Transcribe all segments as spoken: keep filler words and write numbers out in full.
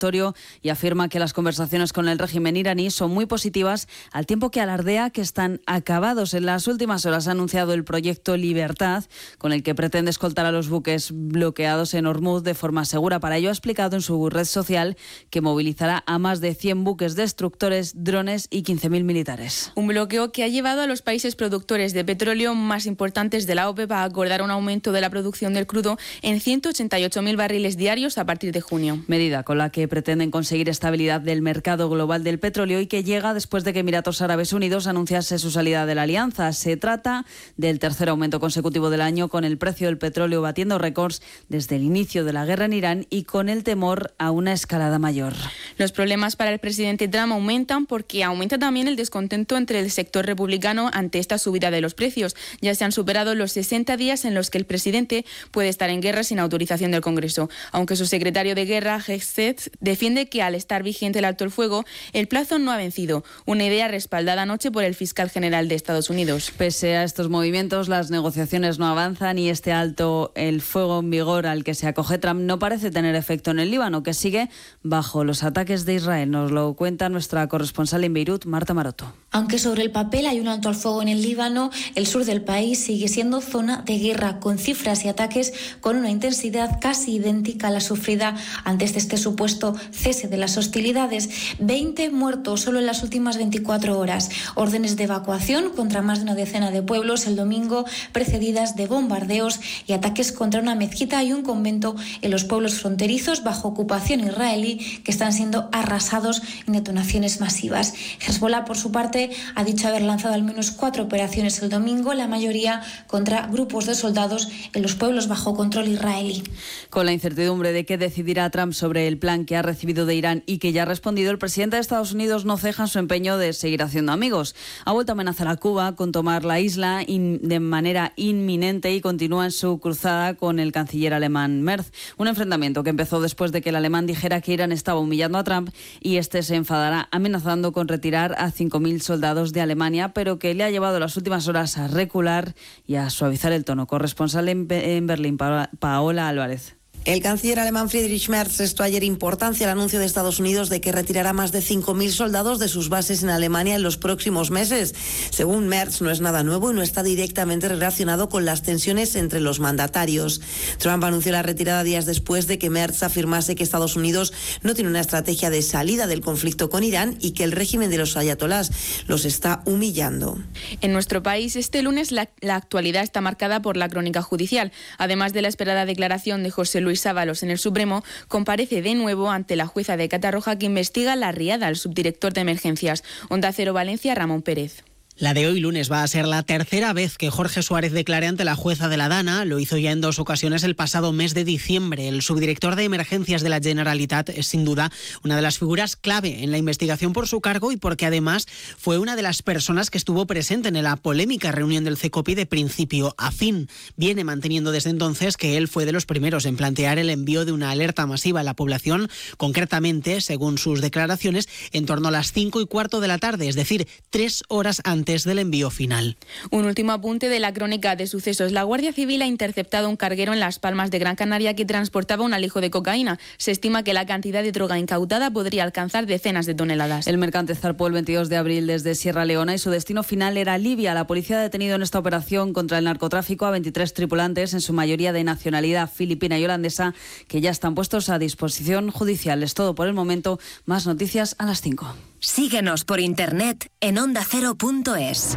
introductorio y afirma que las conversaciones con el régimen iraní son muy positivas, al tiempo que alardea que están acabados. En las últimas horas ha anunciado el proyecto Libertad, con el que pretende escoltar a los buques bloqueados en Hormuz de forma segura. Para ello ha explicado en su red social que movilizará a más de cien buques destructores, drones y quince mil militares. Un bloqueo que ha llevado a los países productores de petróleo más importantes de la OPEP a acordar un aumento de la producción del crudo en ciento ochenta y ocho mil barriles diarios a partir de junio. Medida con la que pretenden conseguir estabilidad del mercado global del petróleo y que llega después de que Emiratos Árabes Unidos anunciase su salida de la alianza. Se trata del tercer aumento consecutivo del año, con el precio del petróleo batiendo récords desde el inicio de la guerra en Irán y con el temor a una escalada mayor. Los problemas para el presidente Trump aumentan porque aumenta también el descontento entre el sector republicano ante esta subida de los precios. Ya se han superado los sesenta días en los que el presidente puede estar en guerra sin autorización del Congreso, aunque su secretario de guerra, Hexet, defiende que al estar vigente el alto el fuego, el plazo no ha vencido, una idea respaldada anoche por el fiscal general de Estados Unidos. Pese a estos movimientos, las negociaciones no avanzan y este alto el fuego en vigor al que se acoge Trump no parece tener efecto en el Líbano, que sigue bajo los ataques de Israel. Nos lo cuenta nuestra corresponsal en Beirut, Marta Maroto. Aunque sobre el papel hay un alto al fuego en el Líbano, el sur del país sigue siendo zona de guerra, con cifras y ataques con una intensidad casi idéntica a la sufrida antes de este supuesto cese de las hostilidades. veinte muertos solo en las últimas veinticuatro horas. Órdenes de evacuación contra más de una decena de pueblos el domingo, precedidas de bombardeos y ataques contra una mezquita y un convento en los pueblos fronterizos bajo ocupación israelí, que están siendo arrasados en detonaciones masivas. Hezbollah, por su parte, ha dicho haber lanzado al menos cuatro operaciones el domingo, la mayoría contra grupos de soldados en los pueblos bajo control israelí. Con la incertidumbre de qué decidirá Trump sobre el plan que ha recibido de Irán y que ya ha respondido, el presidente de Estados Unidos no ceja en su empeño de seguir haciendo amigos. Ha vuelto a amenazar a Cuba con tomar la isla in, de manera inminente y continúa en su cruzada con el canciller alemán Merz. Un enfrentamiento que empezó después de que el alemán dijera que Irán estaba humillando a Trump y este se enfadará amenazando con retirar a cinco mil soldados de Alemania, pero que le ha llevado las últimas horas a recular y a suavizar el tono. Corresponsal en, en Berlín, Paola Álvarez. El canciller alemán Friedrich Merz restó ayer importancia al anuncio de Estados Unidos de que retirará más de cinco mil soldados de sus bases en Alemania en los próximos meses. Según Merz, no es nada nuevo y no está directamente relacionado con las tensiones entre los mandatarios. Trump anunció la retirada días después de que Merz afirmase que Estados Unidos no tiene una estrategia de salida del conflicto con Irán y que el régimen de los ayatolás los está humillando. En nuestro país, este lunes la, la actualidad está marcada por la crónica judicial. Además de la esperada declaración de José Luis Luis Ábalos en el Supremo, comparece de nuevo ante la jueza de Catarroja que investiga la riada al subdirector de emergencias. Onda Cero Valencia, Ramón Pérez. La de hoy lunes va a ser la tercera vez que Jorge Suárez declare ante la jueza de la Dana. Lo hizo ya en dos ocasiones el pasado mes de diciembre. El subdirector de emergencias de la Generalitat es sin duda una de las figuras clave en la investigación por su cargo y porque además fue una de las personas que estuvo presente en la polémica reunión del CECOPI de principio a fin. Viene manteniendo desde entonces que él fue de los primeros en plantear el envío de una alerta masiva a la población, concretamente, según sus declaraciones, en torno a las cinco y cuarto de la tarde, es decir, tres horas antes del envío final. Un último apunte de la crónica de sucesos. La Guardia Civil ha interceptado un carguero en Las Palmas de Gran Canaria que transportaba un alijo de cocaína. Se estima que la cantidad de droga incautada podría alcanzar decenas de toneladas. El mercante zarpó el veintidós de abril desde Sierra Leona y su destino final era Libia. La policía ha detenido en esta operación contra el narcotráfico a veintitrés tripulantes, en su mayoría de nacionalidad filipina y holandesa, que ya están puestos a disposición judicial. Es todo por el momento. Más noticias a las cinco. Síguenos por internet en onda cero punto es.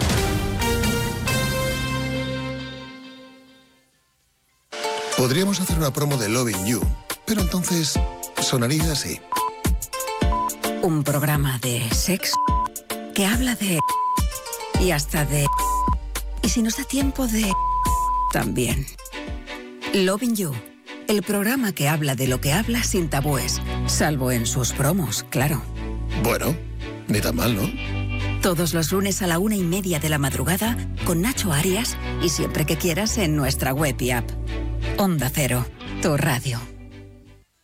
Podríamos hacer una promo de Loving You, pero entonces sonaría así. Un programa de sexo que habla de... y hasta de... y si nos da tiempo de... también. Loving You, el programa que habla de lo que habla sin tabúes, salvo en sus promos, claro. Bueno, ni tan mal, ¿no? Todos los lunes a la una y media de la madrugada con Nacho Arias y siempre que quieras en nuestra web y app. Onda Cero, tu radio.